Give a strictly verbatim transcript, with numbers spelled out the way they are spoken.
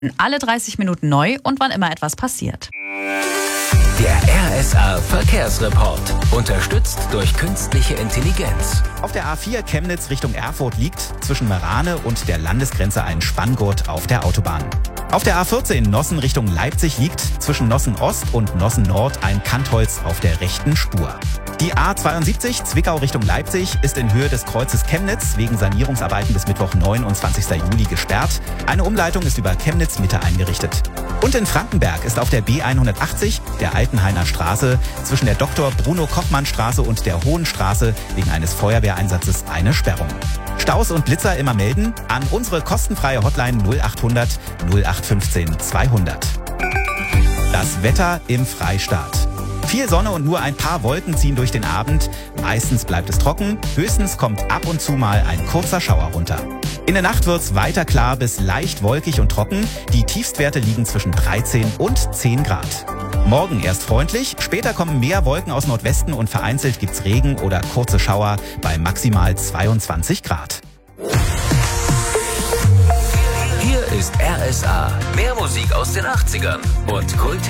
Alle dreißig Minuten neu und wann immer etwas passiert. Der R S A Verkehrsreport. Unterstützt durch künstliche Intelligenz. Auf der A vier Chemnitz Richtung Erfurt liegt zwischen Marane und der Landesgrenze ein Spanngurt auf der Autobahn. Auf der A vierzehn Nossen Richtung Leipzig liegt zwischen Nossen Ost und Nossen Nord ein Kantholz auf der rechten Spur. Die A zweiundsiebzig Zwickau Richtung Leipzig ist in Höhe des Kreuzes Chemnitz wegen Sanierungsarbeiten bis Mittwoch, neunundzwanzigsten Juli gesperrt. Eine Umleitung ist über Chemnitz Mitte eingerichtet. Und in Frankenberg ist auf der B hundertachtzig, der Altenhainer Straße, zwischen der Doktor Bruno Kochmann Straße und der Hohen Straße wegen eines Feuerwehreinsatzes eine Sperrung. Staus und Blitzer immer melden an unsere kostenfreie Hotline null achthundert null acht fünfzehn zweihundert. Das Wetter im Freistaat. Viel Sonne und nur ein paar Wolken ziehen durch den Abend. Meistens bleibt es trocken, höchstens kommt ab und zu mal ein kurzer Schauer runter. In der Nacht wird's weiter klar bis leicht wolkig und trocken. Die Tiefstwerte liegen zwischen dreizehn und zehn Grad. Morgen erst freundlich, später kommen mehr Wolken aus Nordwesten und vereinzelt gibt's Regen oder kurze Schauer bei maximal zweiundzwanzig Grad. Hier ist R S A. Mehr Musik aus den achtzigern und Kult